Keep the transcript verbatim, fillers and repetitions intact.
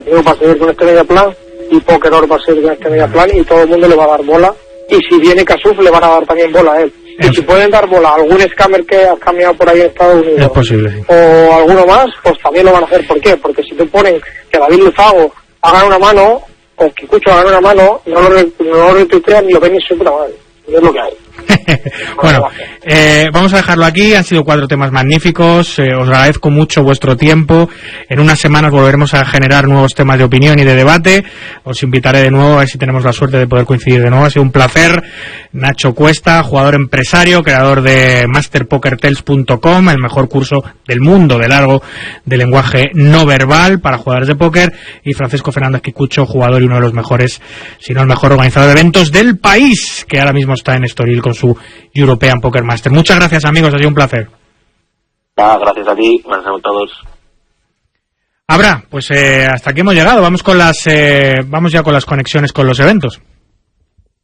Yo va a seguir con este media plan y Pokeror va a seguir con este media plan y todo el mundo le va a dar bola. Y si viene Kasuf le van a dar también bola a él. Y si pueden dar bola a algún scammer que has cambiado por ahí en Estados Unidos, es posible, sí. o alguno más, pues también lo van a hacer. ¿Por qué? Porque si te ponen que David Luzago haga una mano, o que Kikucho haga una mano, no lo, re, no lo retuitean ni lo ven ni su puta madre. Es lo que hay. Bueno, eh, vamos a dejarlo aquí. Han sido cuatro temas magníficos. Eh, os agradezco mucho vuestro tiempo. En unas semanas volveremos a generar nuevos temas de opinión y de debate. Os invitaré de nuevo a ver si tenemos la suerte de poder coincidir de nuevo. Ha sido un placer. Nacho Cuesta, jugador empresario, creador de master poker tales punto com, el mejor curso del mundo de largo de lenguaje no verbal para jugadores de póker, y Francisco Fernández Kikucho, jugador y uno de los mejores, si no el mejor organizador de eventos del país, que ahora mismo está en Estoril con su European Poker Master. Muchas gracias, amigos, ha sido un placer. Ah, gracias a ti, gracias a todos. Abra, pues eh, hasta aquí hemos llegado. Vamos con las, eh, vamos ya con las conexiones con los eventos.